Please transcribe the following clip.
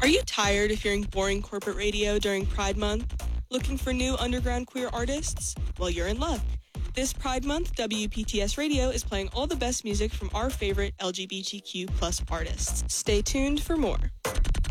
Are you tired of hearing boring corporate radio during Pride Month? Looking for new underground queer artists? Well, you're in luck. This Pride Month, WPTS Radio is playing all the best music from our favorite LGBTQ plus artists. Stay tuned for more.